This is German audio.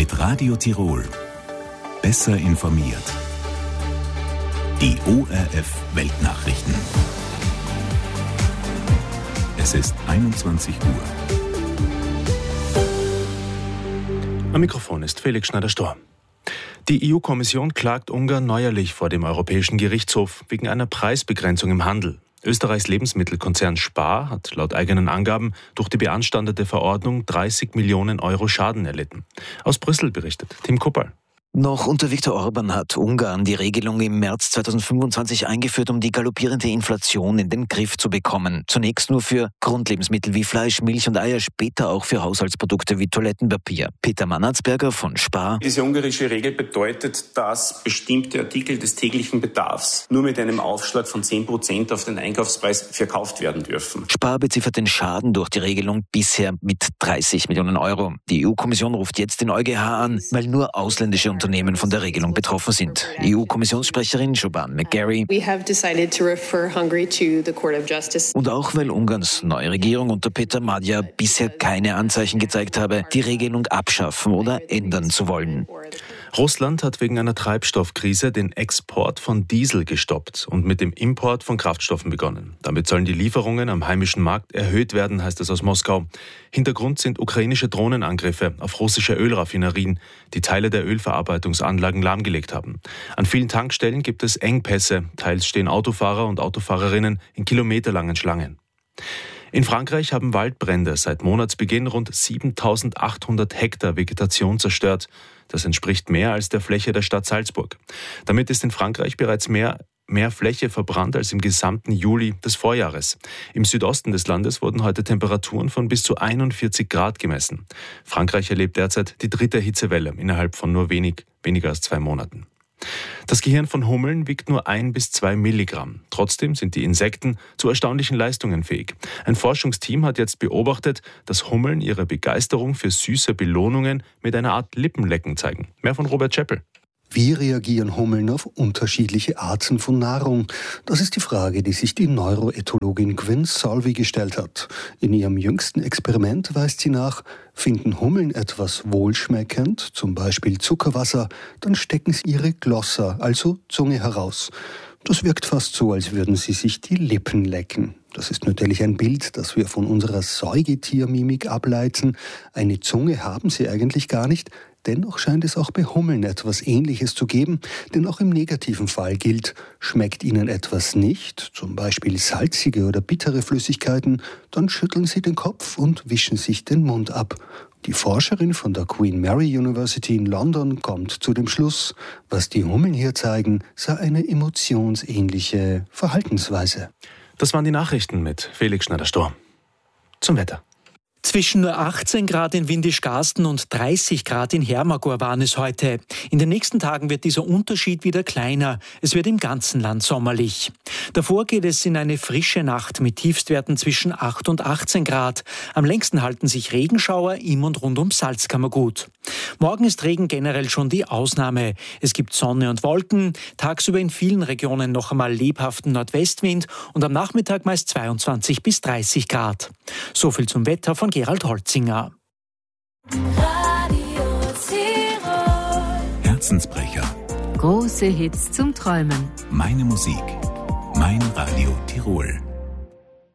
Mit Radio Tirol. Besser informiert. Die ORF Weltnachrichten. Es ist 21 Uhr. Am Mikrofon ist Felix Schneider-Storr. Die EU-Kommission klagt Ungarn neuerlich vor dem Europäischen Gerichtshof wegen einer Preisbegrenzung im Handel. Österreichs Lebensmittelkonzern Spar hat laut eigenen Angaben durch die beanstandete Verordnung 30 Millionen Euro Schaden erlitten. Aus Brüssel berichtet Tim Kuppal. Noch unter Viktor Orban hat Ungarn die Regelung im März 2025 eingeführt, um die galoppierende Inflation in den Griff zu bekommen. Zunächst nur für Grundlebensmittel wie Fleisch, Milch und Eier, später auch für Haushaltsprodukte wie Toilettenpapier. Peter Mannatzberger von Spar. Diese ungarische Regel bedeutet, dass bestimmte Artikel des täglichen Bedarfs nur mit einem Aufschlag von 10% auf den Einkaufspreis verkauft werden dürfen. Spar beziffert den Schaden durch die Regelung bisher mit 30 Millionen Euro. Die EU-Kommission ruft jetzt den EuGH an, weil nur ausländische Unternehmen von der Regelung betroffen sind. EU-Kommissionssprecherin Joban McGarry. Und auch weil Ungarns neue Regierung unter Peter Magyar bisher keine Anzeichen gezeigt habe, die Regelung abschaffen oder ändern zu wollen. Russland hat wegen einer Treibstoffkrise den Export von Diesel gestoppt und mit dem Import von Kraftstoffen begonnen. Damit sollen die Lieferungen am heimischen Markt erhöht werden, heißt es aus Moskau. Hintergrund sind ukrainische Drohnenangriffe auf russische Ölraffinerien, die Teile der Ölverarbeitungsanlagen lahmgelegt haben. An vielen Tankstellen gibt es Engpässe, teils stehen Autofahrer und Autofahrerinnen in kilometerlangen Schlangen. In Frankreich haben Waldbrände seit Monatsbeginn rund 7.800 Hektar Vegetation zerstört. Das entspricht mehr als der Fläche der Stadt Salzburg. Damit ist in Frankreich bereits mehr Fläche verbrannt als im gesamten Juli des Vorjahres. Im Südosten des Landes wurden heute Temperaturen von bis zu 41 Grad gemessen. Frankreich erlebt derzeit die 3. Hitzewelle innerhalb von nur weniger als 2 Monaten. Das Gehirn von Hummeln wiegt nur 1 bis 2 Milligramm. Trotzdem sind die Insekten zu erstaunlichen Leistungen fähig. Ein Forschungsteam hat jetzt beobachtet, dass Hummeln ihre Begeisterung für süße Belohnungen mit einer Art Lippenlecken zeigen. Mehr von Robert Scheppel. Wie reagieren Hummeln auf unterschiedliche Arten von Nahrung? Das ist die Frage, die sich die Neuroethologin Gwen Solvey gestellt hat. In ihrem jüngsten Experiment weist sie nach, finden Hummeln etwas wohlschmeckend, zum Beispiel Zuckerwasser, dann stecken sie ihre Glossa, also Zunge, heraus. Das wirkt fast so, als würden sie sich die Lippen lecken. Das ist natürlich ein Bild, das wir von unserer Säugetiermimik ableiten. Eine Zunge haben sie eigentlich gar nicht. Dennoch scheint es auch bei Hummeln etwas Ähnliches zu geben, denn auch im negativen Fall gilt, schmeckt ihnen etwas nicht, zum Beispiel salzige oder bittere Flüssigkeiten, dann schütteln sie den Kopf und wischen sich den Mund ab. Die Forscherin von der Queen Mary University in London kommt zu dem Schluss, was die Hummeln hier zeigen, sei eine emotionsähnliche Verhaltensweise. Das waren die Nachrichten mit Felix Schneider-Storr. Zum Wetter. Zwischen nur 18 Grad in Windischgarsten und 30 Grad in Hermagor waren es heute. In den nächsten Tagen wird dieser Unterschied wieder kleiner. Es wird im ganzen Land sommerlich. Davor geht es in eine frische Nacht mit Tiefstwerten zwischen 8 und 18 Grad. Am längsten halten sich Regenschauer im und rund um Salzkammergut. Morgen ist Regen generell schon die Ausnahme. Es gibt Sonne und Wolken, tagsüber in vielen Regionen noch einmal lebhaften Nordwestwind und am Nachmittag meist 22 bis 30 Grad. So viel zum Wetter von Gerald Holzinger. Radio Tirol. Herzensbrecher. Große Hits zum Träumen. Meine Musik. Mein Radio Tirol.